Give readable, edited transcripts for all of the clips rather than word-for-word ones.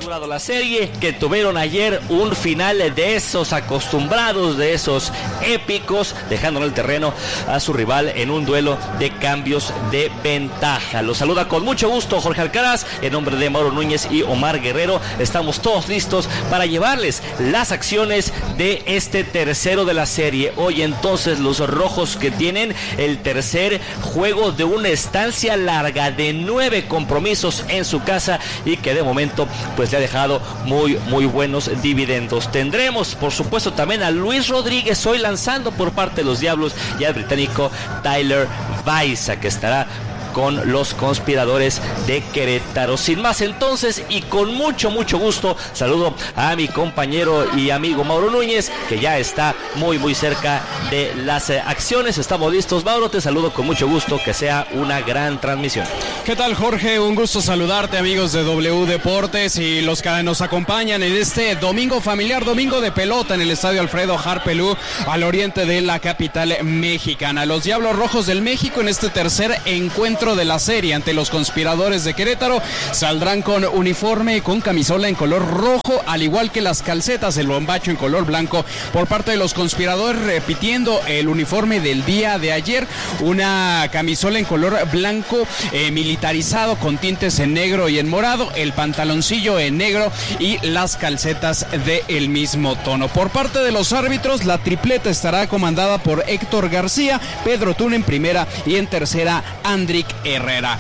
capturado la serie, que tuvieron ayer un final de esos acostumbrados, de esos épicos, dejando en el terreno a su rival en un duelo de cambios de ventaja. Los saluda con mucho gusto Jorge Alcaraz, en nombre de Mauro Núñez y Omar Guerrero. Estamos todos listos para llevarles las acciones de este tercero de la serie. Hoy entonces los rojos, que tienen el tercer juego de una estancia larga de 9 compromisos en su casa y que de momento pues le ha dejado muy buenos dividendos. Tendremos por supuesto también a Luis Rodríguez hoy lanzando por parte de los Diablos y al británico Tyler Baiza, que estará con los conspiradores de Querétaro. Sin más entonces, y con mucho gusto, saludo a mi compañero y amigo Mauro Núñez, que ya está muy cerca de las acciones. Estamos listos, Mauro, te saludo con mucho gusto, que sea una gran transmisión. ¿Qué tal, Jorge? Un gusto saludarte, amigos de W Deportes y los que nos acompañan en este domingo familiar, domingo de pelota en el estadio Alfredo Harp Elú, al oriente de la capital mexicana. Los Diablos Rojos del México, en este tercer encuentro de la serie ante los conspiradores de Querétaro, saldrán con uniforme y con camisola en color rojo, al igual que las calcetas, el bombacho en color blanco por parte de los conspiradores, repitiendo el uniforme del día de ayer, una camisola en color blanco militarizado con tintes en negro y en morado, el pantaloncillo en negro y las calcetas del mismo tono. Por parte de los árbitros, la tripleta estará comandada por Héctor García, Pedro Tun en primera y en tercera Andrick Herrera.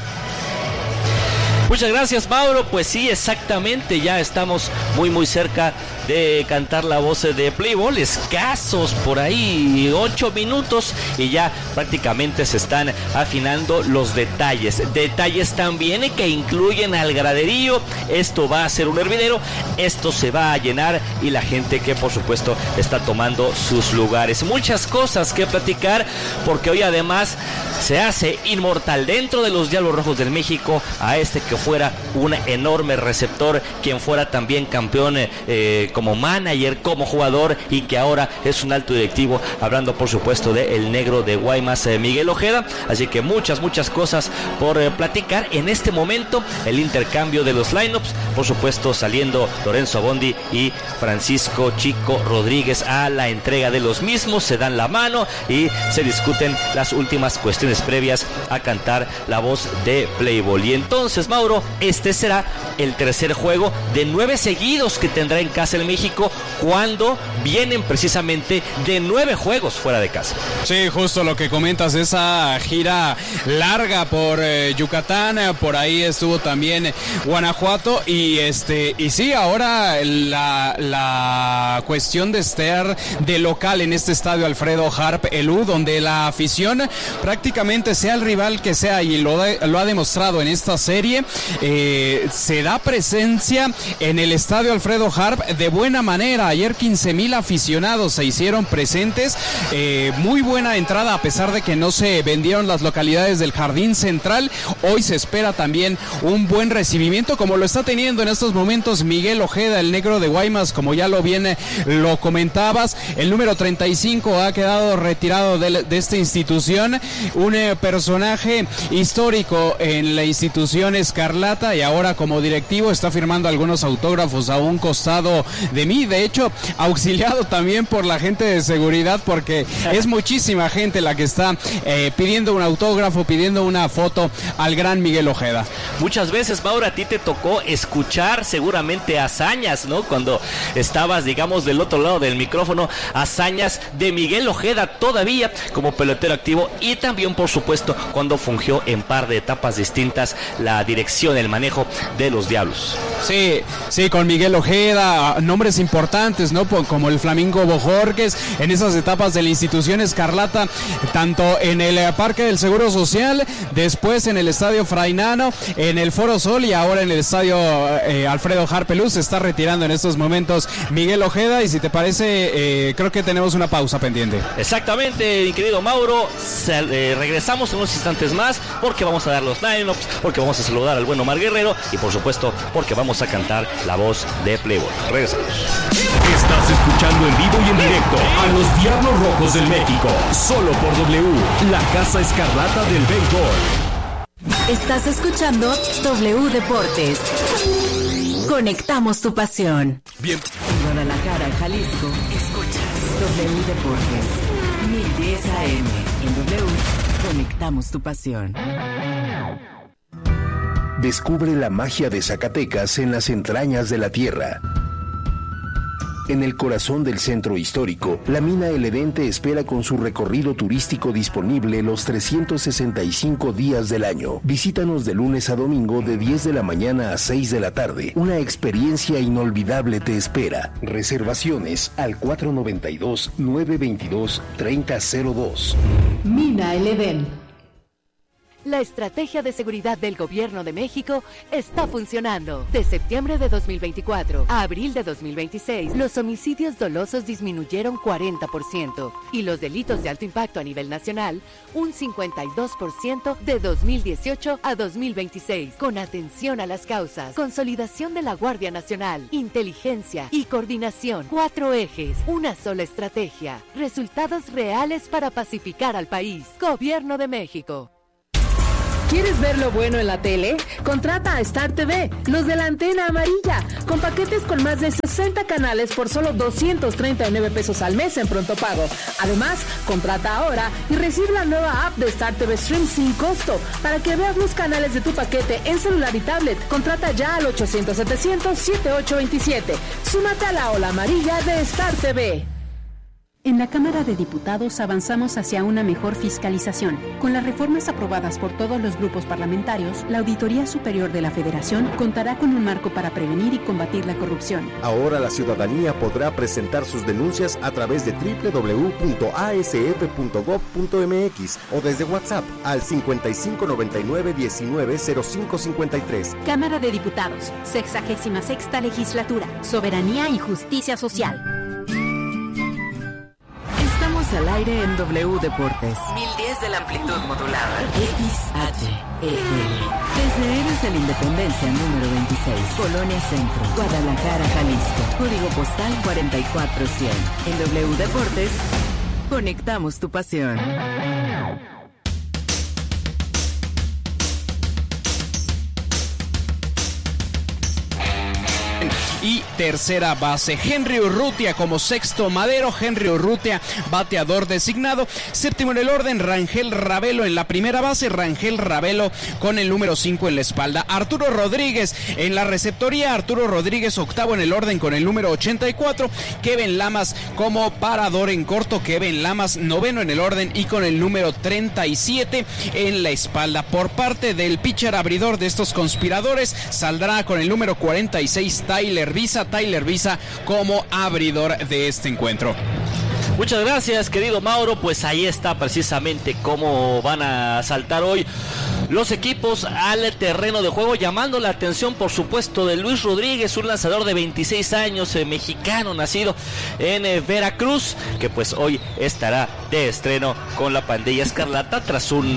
Muchas gracias, Mauro. Pues sí, exactamente, ya estamos muy cerca de cantar la voz de Play Ball. Escasos por ahí 8 minutos y ya prácticamente se están afinando los detalles también que incluyen al graderío. Esto va a ser un hervidero, esto se va a llenar y la gente que por supuesto está tomando sus lugares. Muchas cosas que platicar, porque hoy además se hace inmortal dentro de los Diablos Rojos del México a este que fuera un enorme receptor, quien fuera también campeón como manager, como jugador, y que ahora es un alto directivo, hablando por supuesto de el negro de Guaymas, Miguel Ojeda. Así que muchas cosas por platicar en este momento. El intercambio de los lineups, por supuesto saliendo Lorenzo Abondi y Francisco Chico Rodríguez a la entrega de los mismos, se dan la mano y se discuten las últimas cuestiones previas a cantar la voz de Play Ball. Y entonces, Mauro, este será el tercer juego de 9 seguidos que tendrá en casa el México, cuando vienen precisamente de 9 juegos fuera de casa. Sí, justo lo que comentas, esa gira larga por Yucatán, por ahí estuvo también Guanajuato y sí, ahora la cuestión de estar de local en este estadio Alfredo Harp Elú, donde la afición prácticamente, sea el rival que sea, y lo ha demostrado en esta serie, se da presencia en el estadio Alfredo Harp de buena manera. Ayer 15,000 aficionados se hicieron presentes, muy buena entrada a pesar de que no se vendieron las localidades del Jardín Central. Hoy se espera también un buen recibimiento, como lo está teniendo en estos momentos Miguel Ojeda, el negro de Guaymas, como ya lo comentabas. El número 35 ha quedado retirado de esta institución, un personaje histórico en la institución escarlata, y ahora como directivo está firmando algunos autógrafos a un costado de mí, de hecho auxiliado también por la gente de seguridad, porque es muchísima gente la que está pidiendo un autógrafo, pidiendo una foto al gran Miguel Ojeda. Muchas veces, Mauro, a ti te tocó escuchar seguramente hazañas, ¿no? Cuando estabas, digamos, del otro lado del micrófono, hazañas de Miguel Ojeda todavía como pelotero activo, y también por supuesto cuando fungió en par de etapas distintas la dirección, el manejo de los Diablos. Sí, con Miguel Ojeda, nombres importantes, ¿no? Como el Flamingo Bojorquez, en esas etapas de la institución escarlata, tanto en el Parque del Seguro Social, después en el Estadio Frainano, en el Foro Sol, y ahora en el Estadio Alfredo Harp Elú. Se está retirando en estos momentos Miguel Ojeda, y si te parece, creo que tenemos una pausa pendiente. Exactamente, mi querido Mauro, regresamos en unos instantes más, porque vamos a dar los lineups, porque vamos a saludar al buen Omar Guerrero, y por supuesto porque vamos a cantar la voz de Play Ball. Regresamos. Estás escuchando en vivo y en directo a los Diablos Rojos del México, solo por W, la Casa Escarlata del Béisbol. Estás escuchando W Deportes. Conectamos tu pasión. Bien. En Guadalajara, Jalisco, escuchas W Deportes 1010 AM. En W, conectamos tu pasión. Descubre la magia de Zacatecas en las entrañas de la tierra. En el corazón del centro histórico, la mina El Edén te espera con su recorrido turístico disponible los 365 días del año. Visítanos de lunes a domingo de 10 de la mañana a 6 de la tarde. Una experiencia inolvidable te espera. Reservaciones al 492-922-3002. Mina El Edén. La estrategia de seguridad del Gobierno de México está funcionando. De septiembre de 2024 a abril de 2026, los homicidios dolosos disminuyeron 40% y los delitos de alto impacto a nivel nacional un 52% de 2018 a 2026. Con atención a las causas, consolidación de la Guardia Nacional, inteligencia y coordinación. 4 ejes, una sola estrategia. Resultados reales para pacificar al país. Gobierno de México. ¿Quieres ver lo bueno en la tele? Contrata a Star TV, los de la antena amarilla, con paquetes con más de 60 canales por solo 239 pesos al mes en pronto pago. Además, contrata ahora y recibe la nueva app de Star TV Stream sin costo para que veas los canales de tu paquete en celular y tablet. Contrata ya al 800-700-7827. Súmate a la ola amarilla de Star TV. En la Cámara de Diputados avanzamos hacia una mejor fiscalización. Con las reformas aprobadas por todos los grupos parlamentarios, la Auditoría Superior de la Federación contará con un marco para prevenir y combatir la corrupción. Ahora la ciudadanía podrá presentar sus denuncias a través de www.asf.gov.mx o desde WhatsApp al 5599-190553. Cámara de Diputados, 66ª Legislatura, Soberanía y Justicia Social. Al aire en W Deportes 1010 de la amplitud modulada XHEL. Desde Héroes de la Independencia número 26, Colonia Centro, Guadalajara, Jalisco. Código postal 44100. En W Deportes conectamos tu pasión. Y tercera base, Henry Urrutia como sexto madero, Henry Urrutia bateador designado. Séptimo en el orden, Rangel Ravelo en la primera base, Rangel Ravelo con el número 5 en la espalda. Arturo Rodríguez en la receptoría, Arturo Rodríguez octavo en el orden con el número 84. Kevin Lamas como parador en corto, Kevin Lamas noveno en el orden y con el número 37 en la espalda. Por parte del pitcher abridor de estos conspiradores, saldrá con el número 46 Tyler Visa como abridor de este encuentro. Muchas gracias, querido Mauro. Pues ahí está precisamente cómo van a saltar hoy los equipos al terreno de juego, llamando la atención, por supuesto, de Luis Rodríguez, un lanzador de 26 años, mexicano, nacido en Veracruz, que pues hoy estará de estreno con la pandilla escarlata tras un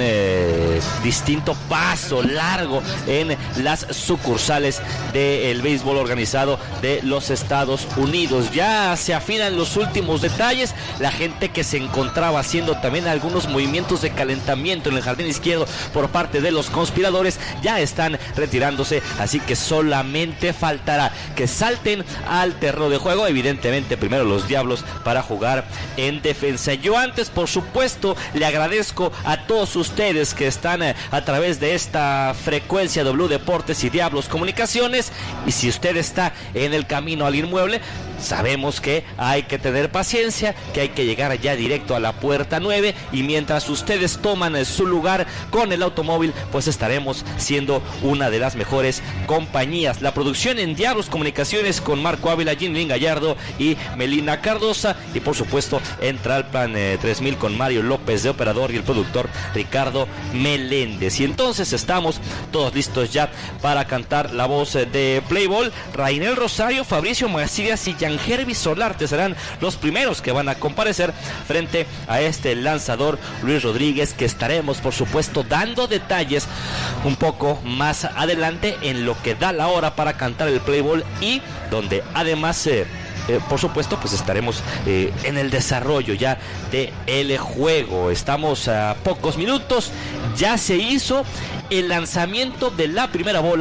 distinto paso largo en las sucursales del béisbol organizado de los Estados Unidos. Ya se afinan los últimos detalles. La gente que se encontraba haciendo también algunos movimientos de calentamiento en el jardín izquierdo por parte de los conspiradores ya están retirándose, así que solamente faltará que salten al terreno de juego, evidentemente primero los Diablos para jugar en defensa. Yo antes, por supuesto, le agradezco a todos ustedes que están a través de esta frecuencia W Deportes y Diablos Comunicaciones, y si usted está en el camino al inmueble, sabemos que hay que tener paciencia, que hay que llegar ya directo a la puerta 9, y mientras ustedes toman su lugar con el automóvil, pues estaremos siendo una de las mejores compañías. La producción en Diablos Comunicaciones con Marco Ávila, Jimmy Gallardo y Melina Cardosa, y por supuesto en Tralplan 3000 con Mario López de operador y el productor Ricardo Meléndez. Y entonces estamos todos listos ya para cantar la voz de Play Ball. Rainel Rosario, Fabricio Macías y Jan Hervis Solarte serán los primeros que van a comparecer frente a este lanzador Luis Rodríguez, que estaremos por supuesto dando detalles un poco más adelante en lo que da la hora para cantar el Play Ball, y donde además por supuesto pues estaremos en el desarrollo ya de el juego. Estamos a pocos minutos, ya se hizo el lanzamiento de la primera bola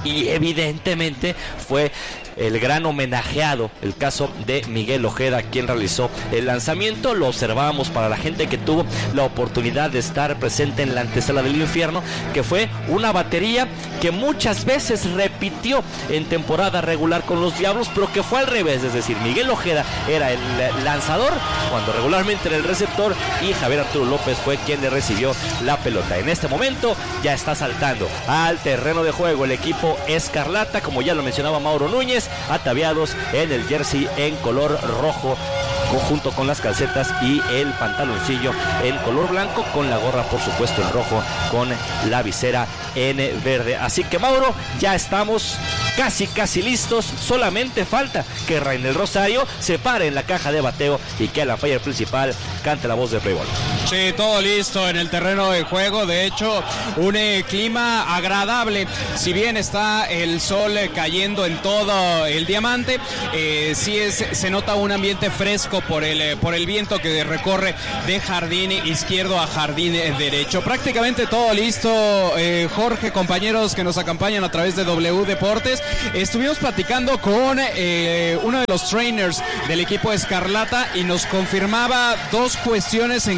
y evidentemente fue el gran homenajeado, el caso de Miguel Ojeda, quien realizó el lanzamiento. Lo observábamos para la gente que tuvo la oportunidad de estar presente en la antesala del infierno, que fue una batería que muchas veces repitió en temporada regular con los Diablos, pero que fue al revés, es decir, Miguel Ojeda era el lanzador cuando regularmente era el receptor y Javier Arturo López fue quien le recibió la pelota. En este momento ya está saltando al terreno de juego el equipo escarlata, como ya lo mencionaba Mauro Núñez, ataviados en el jersey en color rojo junto con las calcetas y el pantaloncillo en color blanco, con la gorra por supuesto en rojo, con la visera en verde. Así que Mauro, ya estamos casi listos, solamente falta que Rainel Rosario se pare en la caja de bateo y que el umpire principal cante la voz de Playboy. Sí, todo listo en el terreno de juego. De hecho, un clima agradable. Si bien está el sol cayendo en todo el diamante, sí se nota un ambiente fresco por el viento que recorre de jardín izquierdo a jardín derecho. Prácticamente todo listo, Jorge, compañeros que nos acompañan a través de W Deportes. Estuvimos platicando con uno de los trainers del equipo Escarlata y nos confirmaba dos cuestiones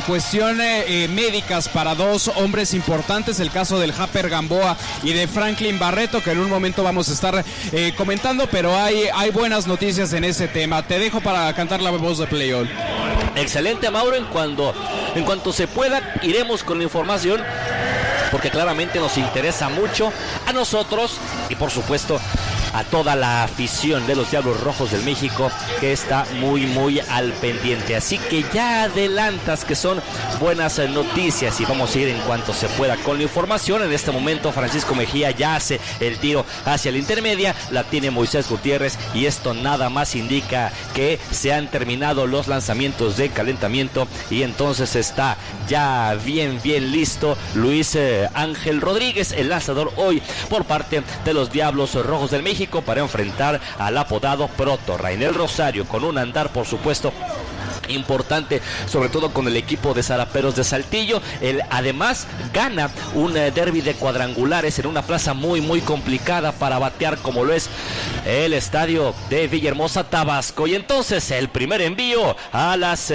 médicas para dos hombres importantes, el caso del Happer Gamboa y de Franklin Barreto, que en un momento vamos a estar comentando, pero hay buenas noticias en ese tema. Te dejo para cantar la voz de Playol. Excelente, Mauro. En cuanto se pueda iremos con la información, porque claramente nos interesa mucho a nosotros y por supuesto a toda la afición de los Diablos Rojos del México, que está muy al pendiente. Así que ya adelantas que son buenas noticias y vamos a ir en cuanto se pueda con la información. En este momento Francisco Mejía ya hace el tiro hacia la intermedia, la tiene Moisés Gutiérrez y esto nada más indica que se han terminado los lanzamientos de calentamiento y entonces está ya bien listo Luis Ángel Rodríguez, el lanzador hoy por parte de los Diablos Rojos del México, para enfrentar al apodado Proto, Rainel Rosario, con un andar por supuesto importante, sobre todo con el equipo de Zaraperos de Saltillo. Él además gana un derbi de cuadrangulares en una plaza muy complicada para batear, como lo es el estadio de Villahermosa, Tabasco. Y entonces el primer envío a las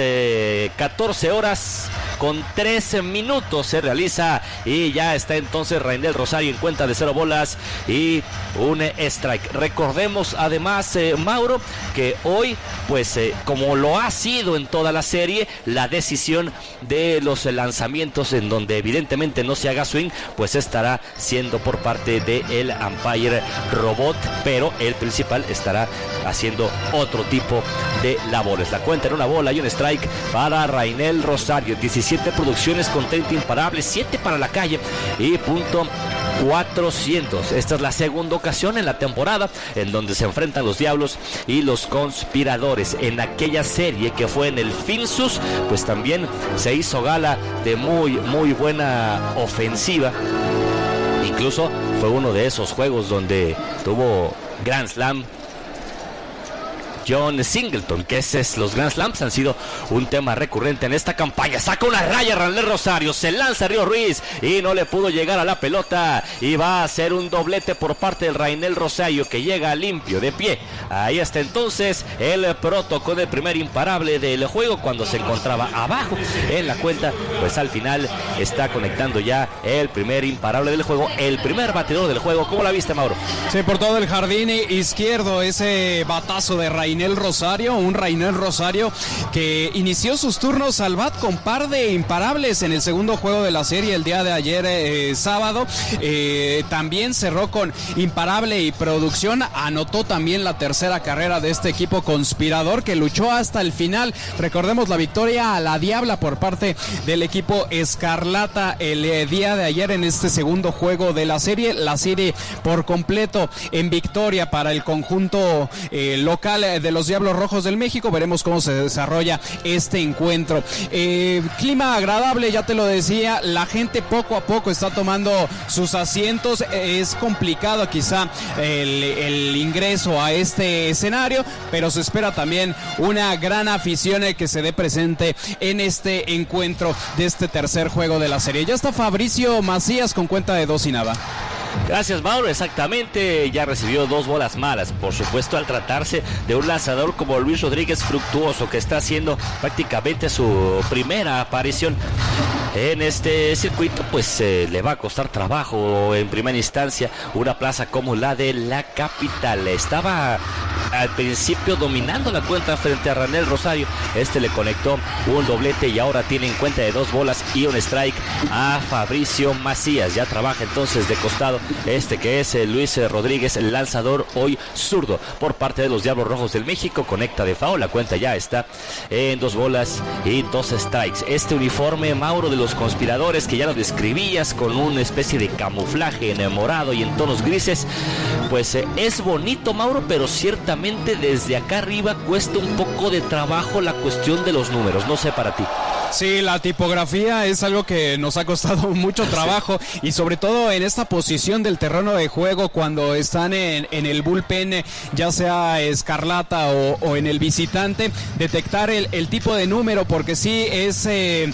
14 horas con 13 minutos se realiza y ya está entonces Rainel Rosario en cuenta de 0 bolas y un strike. Recordemos además, Mauro, que hoy pues como lo ha sido en toda la serie, la decisión de los lanzamientos en donde evidentemente no se haga swing, pues estará siendo por parte del umpire robot, pero el principal estará haciendo otro tipo de labores. La cuenta en una bola y un strike para Rainel Rosario. 17 producciones con 30 imparables, 7 para la calle y punto 400. Esta es la segunda ocasión en la temporada en donde se enfrentan los Diablos y los Conspiradores. En aquella serie que fue en el Finsus, pues también se hizo gala de muy buena ofensiva. Incluso fue uno de esos juegos donde tuvo Grand Slam John Singleton, que los Grand Slams han sido un tema recurrente en esta campaña. Saca una raya Rainel Rosario, se lanza Río Ruiz y no le pudo llegar a la pelota y va a hacer un doblete por parte del Rainel Rosario, que llega limpio de pie. Ahí está entonces el Proto con el primer imparable del juego cuando se encontraba abajo en la cuenta. Pues al final está conectando ya el primer imparable del juego, el primer bateador del juego. ¿Cómo la viste, Mauro? Sí, por todo el jardín izquierdo, ese batazo de Rainel Rosario, un Rainel Rosario que inició sus turnos al bat con par de imparables en el segundo juego de la serie el día de ayer, sábado. También cerró con imparable y producción, anotó también la tercera carrera de este equipo conspirador que luchó hasta el final. Recordemos la victoria a la diabla por parte del equipo Escarlata el día de ayer en este segundo juego de la serie por completo en victoria para el conjunto local de los Diablos Rojos del México. Veremos cómo se desarrolla este encuentro. Clima agradable, ya te lo decía, la gente poco a poco está tomando sus asientos. Es complicado quizá el ingreso a este escenario, pero se espera también una gran afición que se dé presente en este encuentro de este tercer juego de la serie. Ya está Fabricio Macías con cuenta de 2 y nada. Gracias, Mauro, exactamente, ya recibió 2 bolas malas, por supuesto, al tratarse de un lanzador como Luis Rodríguez Fructuoso, que está haciendo prácticamente su primera aparición en este circuito, pues le va a costar trabajo en primera instancia una plaza como la de la capital. Estaba al principio dominando la cuenta frente a Ranel Rosario, le conectó un doblete y ahora tiene en cuenta de 2 bolas y un strike a Fabricio Macías. Ya trabaja entonces de costado que es Luis Rodríguez, el lanzador hoy zurdo por parte de los Diablos Rojos del México. Conecta de foul, la cuenta ya está en 2 bolas y 2 strikes. Este uniforme, Mauro, de los conspiradores, que ya lo describías con una especie de camuflaje en morado y en tonos grises, pues es bonito, Mauro, pero ciertamente desde acá arriba cuesta un poco de trabajo la cuestión de los números. No sé para ti. Sí, la tipografía es algo que nos ha costado mucho trabajo, y sobre todo en esta posición del terreno de juego cuando están en el bullpen, ya sea Escarlata o en el visitante, detectar el tipo de número, porque sí es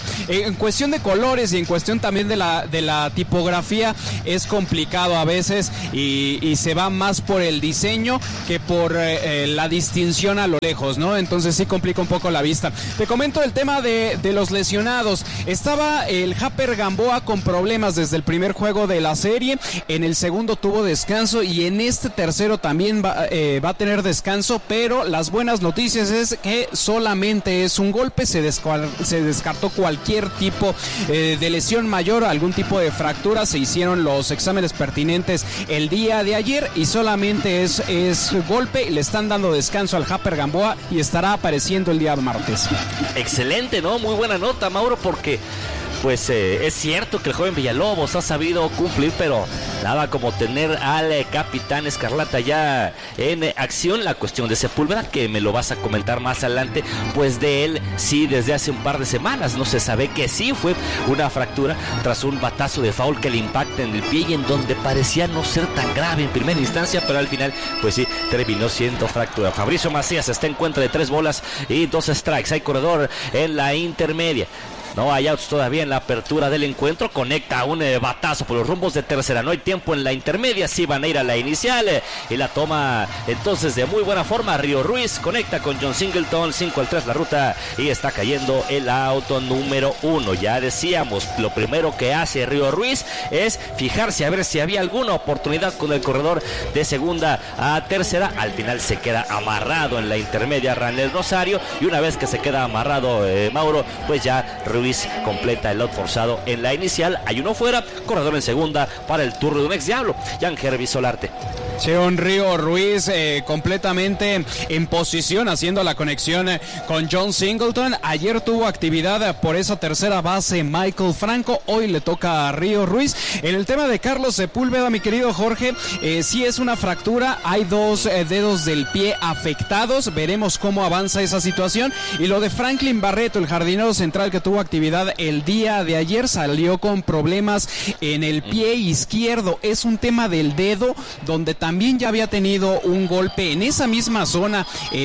en cuestión de colores y en cuestión también de la tipografía es complicado a veces, y se va más por el diseño que por la distinción a lo lejos, ¿no? Entonces sí complica un poco la vista. Te comento el tema de los lesionados. Estaba el Happer Gamboa con problemas desde el primer juego de la serie, en el segundo tuvo descanso y en este tercero también va a tener descanso, pero las buenas noticias es que solamente es un golpe, se descartó cualquier tipo de lesión mayor, algún tipo de fractura. Se hicieron los exámenes pertinentes el día de ayer y solamente es golpe. Le están dando descanso al Happer Gamboa y estará apareciendo el día martes. Excelente, ¿no? Muy buena nota, Mauro, porque pues es cierto que el joven Villalobos ha sabido cumplir, pero nada como tener al capitán Escarlata ya en acción. La cuestión de Sepúlveda, que me lo vas a comentar más adelante, pues de él sí desde hace un par de semanas no se sabe que sí fue una fractura tras un batazo de foul que le impacta en el pie y en donde parecía no ser tan grave en primera instancia, pero al final pues sí terminó siendo fractura. Fabricio Macías está en cuenta de 3 bolas y 2 strikes. Hay corredor en la intermedia. No hay outs todavía en la apertura del encuentro. Conecta un batazo por los rumbos de tercera. No hay tiempo en la intermedia. Sí van a ir a la inicial. Y la toma entonces de muy buena forma Río Ruiz. Conecta con John Singleton. 5-3 la ruta. Y está cayendo el auto número 1. Ya decíamos, lo primero que hace Río Ruiz es fijarse a ver si había alguna oportunidad con el corredor de segunda a tercera. Al final se queda amarrado en la intermedia Ranel Rosario. Y una vez que se queda amarrado Mauro, pues ya Ruiz completa el out forzado en la inicial. Hay uno fuera, corredor en segunda para el turno de un ex diablo, Jan Hervis Solarte. Un Río Ruiz completamente en posición, haciendo la conexión con John Singleton. Ayer tuvo actividad por esa tercera base Michael Franco, hoy le toca a Río Ruiz. En el tema de Carlos Sepúlveda, mi querido Jorge, sí es una fractura, hay 2 dedos del pie afectados, veremos cómo avanza esa situación. Y lo de Franklin Barreto, el jardinero central que tuvo actividad el día de ayer, salió con problemas en el pie izquierdo, es un tema del dedo, donde también ya había tenido un golpe en esa misma zona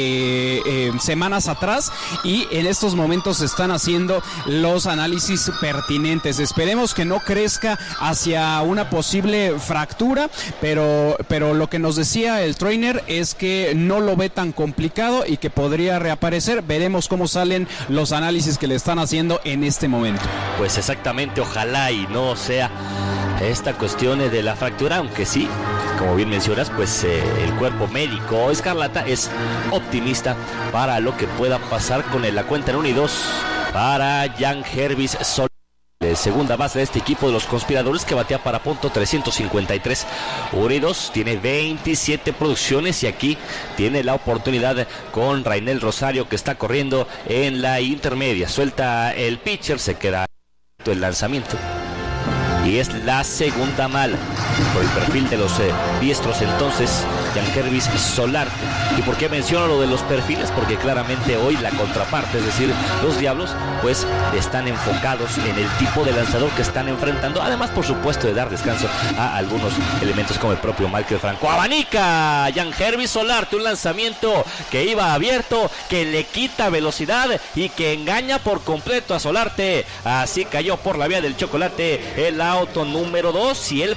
semanas atrás, y en estos momentos se están haciendo los análisis pertinentes. Esperemos que no crezca hacia una posible fractura, pero lo que nos decía el trainer es que no lo ve tan complicado y que podría reaparecer. Veremos cómo salen los análisis que le están haciendo en este momento. Pues exactamente, ojalá y no sea esta cuestión de la fractura, aunque sí, como bien mencionas, pues el cuerpo médico Escarlata es optimista para lo que pueda pasar con la cuenta en 1 y 2 para Jan Hervis Sol. Segunda base de este equipo de los conspiradores, que batea para punto 353 1-2, tiene 27 producciones y aquí tiene la oportunidad con Rainel Rosario, que está corriendo en la intermedia. Suelta el pitcher, se queda el lanzamiento y es la segunda mala por el perfil de los diestros entonces Jan Hervis Solarte. ¿Y por qué menciono lo de los perfiles? Porque claramente hoy la contraparte, es decir, los Diablos, pues están enfocados en el tipo de lanzador que están enfrentando, además por supuesto de dar descanso a algunos elementos como el propio Michael Franco. Abanica Jan Hervis Solarte, un lanzamiento que iba abierto, que le quita velocidad y que engaña por completo a Solarte. Así cayó por la vía del chocolate el auto número 2 y el primero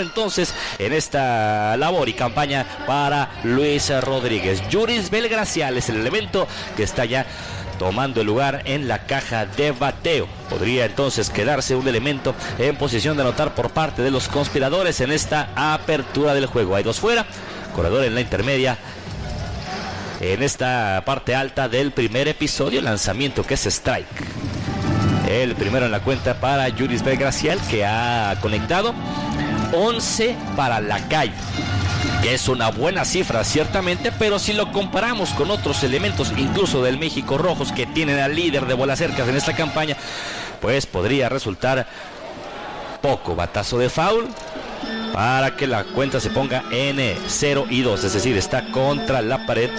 entonces en esta labor y campaña para Luis Rodríguez. Yuris Belgracial es el elemento que está ya tomando el lugar en la caja de bateo. Podría entonces quedarse un elemento en posición de anotar por parte de los conspiradores en esta apertura del juego. Hay dos fuera, corredor en la intermedia. En esta parte alta del primer episodio, lanzamiento que es strike. El primero en la cuenta para Yuris Belgracial, que ha conectado 11 para la calle, que es una buena cifra ciertamente, pero si lo comparamos con otros elementos, incluso del México Rojos, que tienen al líder de bolas cercas en esta campaña, pues podría resultar poco. Batazo de foul para que la cuenta se ponga en 0-2, es decir, está contra la pared.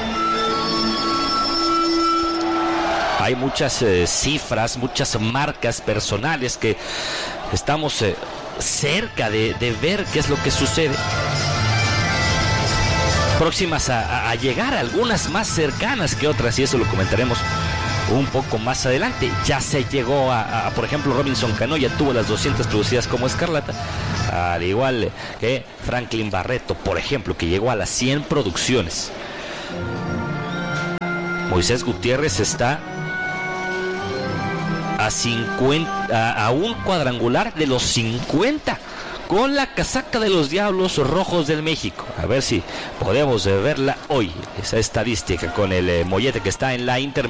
Hay muchas cifras, muchas marcas personales que estamos cerca de ver qué es lo que sucede. Próximas a llegar, algunas más cercanas que otras, y eso lo comentaremos un poco más adelante. Ya se llegó por ejemplo, Robinson Cano ya tuvo las 200 producidas como Escarlata, al igual que Franklin Barreto, por ejemplo, que llegó a las 100 producciones. Moisés Gutiérrez está a un cuadrangular de los 50 con la casaca de los Diablos Rojos del México. A ver si podemos verla hoy, esa estadística con el mollete que está en la intermedia.